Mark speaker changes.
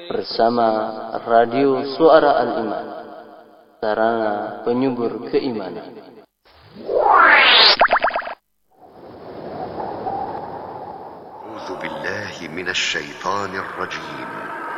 Speaker 1: bersama Radio Suara Al-Iman, sarana penyubur keimanan.
Speaker 2: أعوذ بالله من الشيطان الرجيم